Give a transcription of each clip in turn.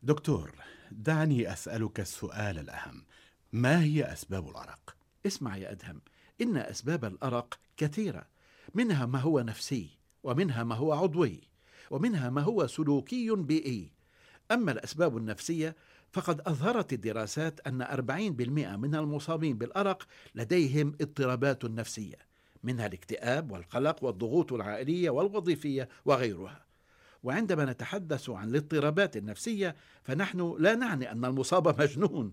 دكتور، دعني أسألك السؤال الأهم: ما هي أسباب الأرق؟ اسمع يا أدهم، إن أسباب الأرق كثيرة، منها ما هو نفسي، ومنها ما هو عضوي، ومنها ما هو سلوكي بيئي. أما الأسباب النفسية فقد أظهرت الدراسات أن 40% من المصابين بالأرق لديهم اضطرابات نفسية، منها الاكتئاب والقلق والضغوط العائلية والوظيفية وغيرها. وعندما نتحدث عن الاضطرابات النفسية فنحن لا نعني أن المصاب مجنون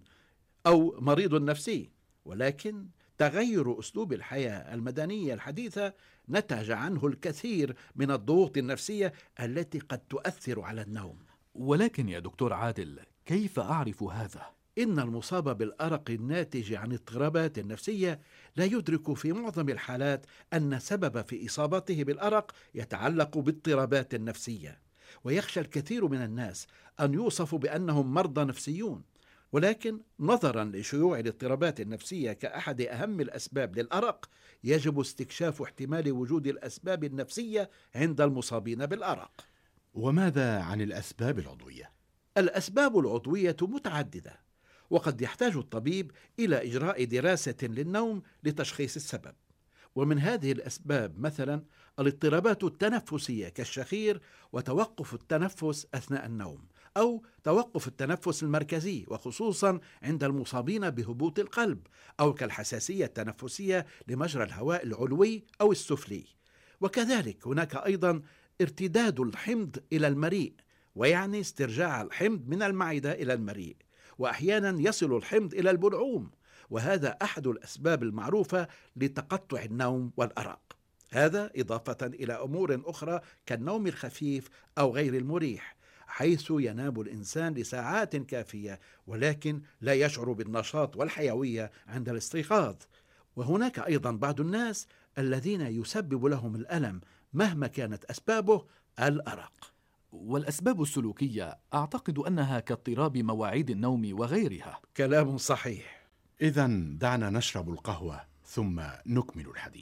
أو مريض نفسي، ولكن تغير أسلوب الحياة المدنية الحديثة نتج عنه الكثير من الضغوط النفسية التي قد تؤثر على النوم. ولكن يا دكتور عادل، كيف أعرف هذا؟ إن المصاب بالأرق الناتج عن اضطرابات نفسية لا يدرك في معظم الحالات أن السبب في إصابته بالأرق يتعلق باضطرابات نفسية، ويخشى الكثير من الناس أن يوصفوا بأنهم مرضى نفسيون. ولكن نظرا لشيوع الاضطرابات النفسية كأحد أهم الأسباب للأرق، يجب استكشاف احتمال وجود الأسباب النفسية عند المصابين بالأرق. وماذا عن الأسباب العضوية؟ الأسباب العضوية متعددة، وقد يحتاج الطبيب إلى إجراء دراسة للنوم لتشخيص السبب. ومن هذه الأسباب مثلا الاضطرابات التنفسية كالشخير وتوقف التنفس أثناء النوم، أو توقف التنفس المركزي وخصوصا عند المصابين بهبوط القلب، أو كالحساسية التنفسية لمجرى الهواء العلوي أو السفلي. وكذلك هناك أيضا ارتداد الحمض إلى المريء، ويعني استرجاع الحمض من المعدة إلى المريء، وأحيانا يصل الحمض إلى البلعوم، وهذا أحد الأسباب المعروفة لتقطع النوم والأرق. هذا إضافة إلى أمور أخرى كالنوم الخفيف أو غير المريح، حيث ينام الإنسان لساعات كافية ولكن لا يشعر بالنشاط والحيوية عند الاستيقاظ. وهناك أيضا بعض الناس الذين يسبب لهم الألم مهما كانت أسبابه الأرق. والأسباب السلوكية أعتقد أنها كاضطراب مواعيد النوم وغيرها. كلام صحيح. إذن دعنا نشرب القهوة ثم نكمل الحديث.